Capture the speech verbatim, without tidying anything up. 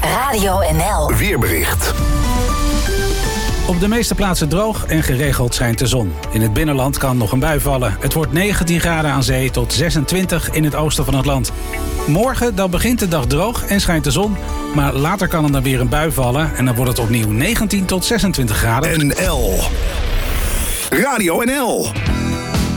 Radio N L. Weerbericht. Op de meeste plaatsen droog en geregeld schijnt de zon. In het binnenland kan nog een bui vallen. Het wordt negentien graden aan zee tot zesentwintig in het oosten van het land. Morgen dan begint de dag droog en schijnt de zon. Maar later kan er dan weer een bui vallen en dan wordt het opnieuw negentien tot zesentwintig graden. N L. Radio N L.